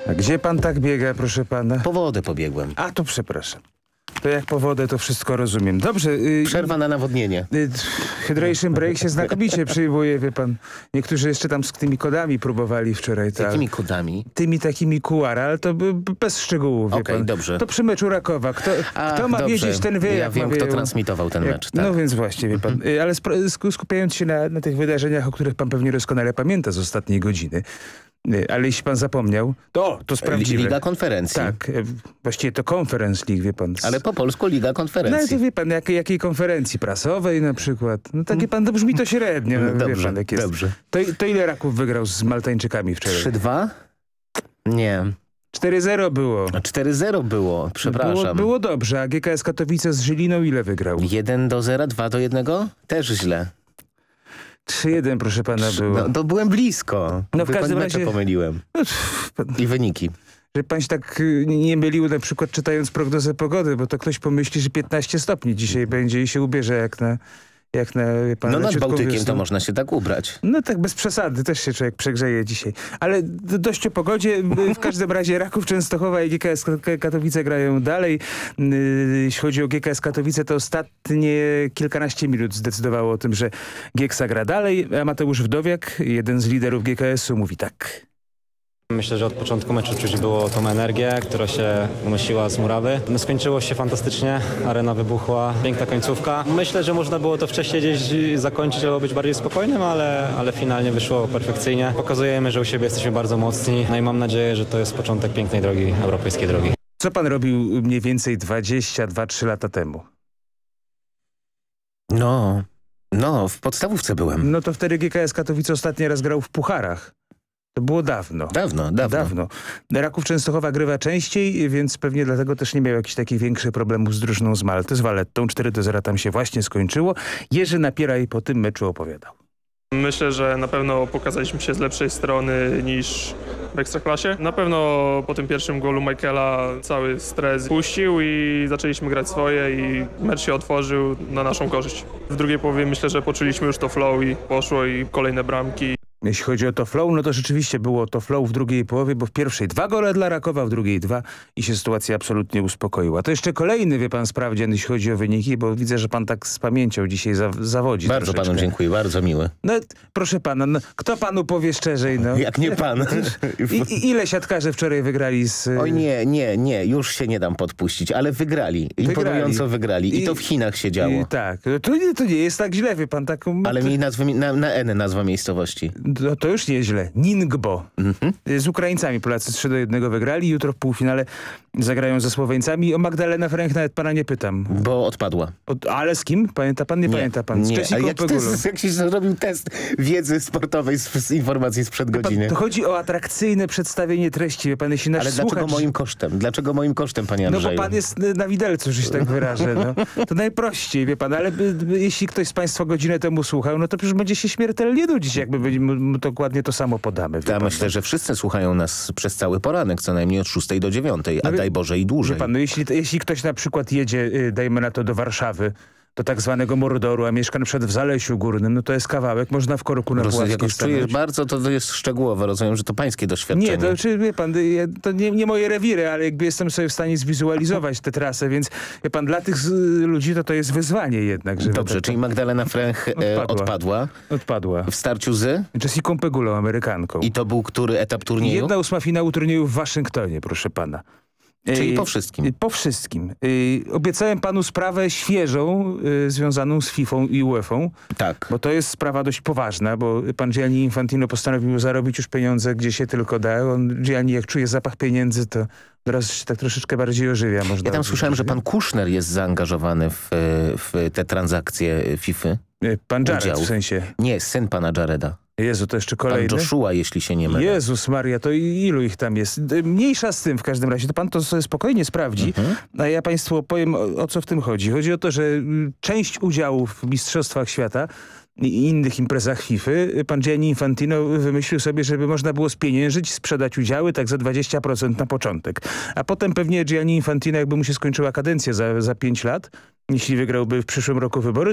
A gdzie pan tak biega, proszę pana? Po wodę pobiegłem. A, to przepraszam. To jak po wodę, to wszystko rozumiem. Dobrze. Przerwa na nawodnienie. Hydration break się znakomicie przyjmuje, wie pan. Niektórzy jeszcze tam z tymi kodami próbowali wczoraj. Z jakimi kodami? Tymi takimi QR, ale to bez szczegółów, wie pan. Dobrze. To przy meczu Rakowa. Kto ma dobrze. wiedzieć, ten wie. Ja wiem, kto transmitował ten mecz. Tak. No więc właśnie, wie pan. Ale skupiając się na tych wydarzeniach, o których pan pewnie doskonale pamięta z ostatniej godziny. Ale jeśli pan zapomniał, to sprawdzimy. Liga Konferencji. Tak, właściwie to Conference League, wie pan. Ale po polsku Liga Konferencji. No to wie pan, jakiej konferencji prasowej na przykład. No takie pan, to brzmi to średnio. No, dobrze, wie pan, jak jest. dobrze. To ile Raków wygrał z Maltańczykami wczoraj? 3-2? Nie. 4-0 było. 4-0 było, przepraszam. Było dobrze, a GKS Katowice z Żyliną ile wygrał? 1-0, 2-1? Też źle. 3-1, proszę pana, było. No, to byłem blisko. No w każdym razie pomyliłem. I wyniki. Że pan się tak nie mylił na przykład czytając prognozę pogody, bo to ktoś pomyśli, że 15 stopni dzisiaj będzie i się ubierze jak na wie pan, no nad Bałtykiem wiosną. to można się tak ubrać. No tak bez przesady, też się człowiek przegrzeje dzisiaj. Ale dość o pogodzie. W każdym razie Raków Częstochowa i GKS Katowice grają dalej. Jeśli chodzi o GKS Katowice, to ostatnie kilkanaście minut zdecydowało o tym, że Gieksa gra dalej. A Mateusz Wdowiak, jeden z liderów GKS-u, mówi tak. Myślę, że od początku meczu czuć było tą energię, która się unosiła z murawy. No, skończyło się fantastycznie, arena wybuchła, piękna końcówka. Myślę, że można było to wcześniej gdzieś zakończyć albo być bardziej spokojnym, ale finalnie wyszło perfekcyjnie. Pokazujemy, że u siebie jesteśmy bardzo mocni, no i mam nadzieję, że to jest początek pięknej drogi, europejskiej drogi. Co pan robił mniej więcej 22-3 lata temu? No, w podstawówce byłem. No to wtedy GKS Katowice ostatni raz grał w pucharach. To było dawno. Dawno. Raków Częstochowa grywa częściej, więc pewnie dlatego też nie miał jakichś takich większych problemów z drużyną z Malty, z Vallettą. 4-0 tam się właśnie skończyło. Jerzy Napieraj po tym meczu opowiadał. Myślę, że na pewno pokazaliśmy się z lepszej strony niż w Ekstraklasie. Na pewno po tym pierwszym golu Michaela cały stres puścił i zaczęliśmy grać swoje i mecz się otworzył na naszą korzyść. W drugiej połowie myślę, że poczuliśmy już to flow i poszło i kolejne bramki. Jeśli chodzi o to flow, no to rzeczywiście było to flow w drugiej połowie, bo w pierwszej 2 gole dla Rakowa, w drugiej 2 i się sytuacja absolutnie uspokoiła. To jeszcze kolejny, wie pan, sprawdzian, jeśli chodzi o wyniki, bo widzę, że pan tak z pamięcią dzisiaj zawodzi. Bardzo troszeczkę. panu dziękuję, bardzo miły. No proszę pana, kto panu powie szczerzej? No? Jak nie pan. Ile siatkarze wczoraj wygrali z... Oj nie, już się nie dam podpuścić, ale wygrali. Imponująco wygrali. I to w Chinach się działo. Tak, to nie jest tak źle, wie pan. Ale mieli na N nazwa miejscowości. To już nieźle. Ningbo. Z Ukraińcami Polacy 3-1 wygrali. Jutro w półfinale zagrają ze Słoweńcami. O Magdalenę Fręch nawet pana nie pytam. Bo odpadła. Ale z kim? Pamięta pan? Nie pamięta pan. Z Jessiką Pegulą. Jak się zrobił test wiedzy sportowej z informacji sprzed godziny. To chodzi o atrakcyjne przedstawienie treści. Wie pan, jeśli nasz Ale dlaczego moim kosztem? Dlaczego moim kosztem, panie Andrzeju? No bo pan jest na widelcu, że się tak wyrażę. No. To najprościej, wie pan. Ale jeśli ktoś z państwa godzinę temu słuchał, no to przecież będzie się śmiertelnie nudzić, jakby mu dokładnie to samo podamy. Ja myślę, że wszyscy słuchają nas przez cały poranek, co najmniej od 6 do 9, a daj Boże i dłużej. Wie pan, no jeśli ktoś na przykład jedzie, dajmy na to do Warszawy, do tak zwanego Mordoru, a mieszka na przykład w Zalesiu Górnym, no to jest kawałek, można w korku na Puławskiej jakoś czujesz bardzo, to jest szczegółowe, rozumiem, że to pańskie doświadczenie. Nie, to czy wie pan, to nie moje rewiry, ale jakby jestem sobie w stanie zwizualizować tę trasę, więc wie pan, dla tych ludzi to jest wyzwanie jednak. Żeby dobrze, czyli Magdalena Fręch odpadła. W starciu z? Jessiką Pegulą, Amerykanką. I to był który etap turnieju? 1/8 finału turnieju w Waszyngtonie, proszę pana. Czyli po wszystkim? Po wszystkim. Obiecałem panu sprawę świeżą, związaną z FIFA i UEFA. Tak. Bo to jest sprawa dość poważna, bo pan Gianni Infantino postanowił zarobić już pieniądze, gdzie się tylko da. Gianni, jak czuje zapach pieniędzy, to teraz się tak troszeczkę bardziej ożywia. Ja tam słyszałem, że pan Kushner jest zaangażowany w te transakcje FIFA. Pan Jared w sensie? Nie, syn pana Jareda. Jezu, to jeszcze kolejny? Pan Joshua, jeśli się nie mylę. Jezus Maria, to ilu ich tam jest? Mniejsza z tym w każdym razie. To pan to sobie spokojnie sprawdzi, a ja państwu opowiem o co w tym chodzi. Chodzi o to, że część udziałów w Mistrzostwach Świata i innych imprezach FIFA pan Gianni Infantino wymyślił sobie, żeby można było spieniężyć, sprzedać udziały tak za 20% na początek. A potem pewnie Gianni Infantino, jakby mu się skończyła kadencja za 5 lat, jeśli wygrałby w przyszłym roku wybory,